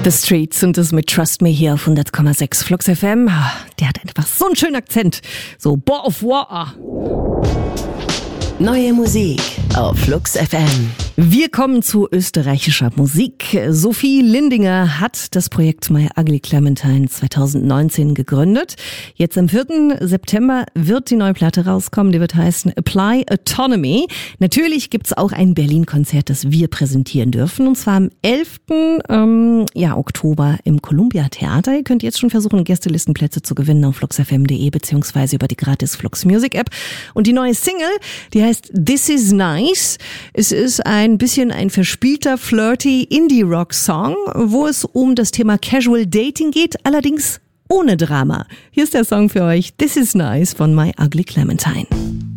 The Streets und das mit Trust Me hier auf 100,6 Flux FM. Der hat einfach so einen schönen Akzent. So, Boar of War. Neue Musik auf Flux FM. Wir kommen zu österreichischer Musik. Sophie Lindinger hat das Projekt My Ugly Clementine 2019 gegründet. Jetzt am 4. September wird die neue Platte rauskommen. Die wird heißen Apply Autonomy. Natürlich gibt's auch ein Berlin-Konzert, das wir präsentieren dürfen. Und zwar am 11. Oktober im Columbia Theater. Ihr könnt jetzt schon versuchen, Gästelistenplätze zu gewinnen auf fluxfm.de beziehungsweise über die gratis Flux Music App. Und die neue Single, die heißt This Is Nice. Es ist ein bisschen ein verspielter, flirty Indie-Rock-Song, wo es um das Thema Casual Dating geht, allerdings ohne Drama. Hier ist der Song für euch, This Is Nice von My Ugly Clementine.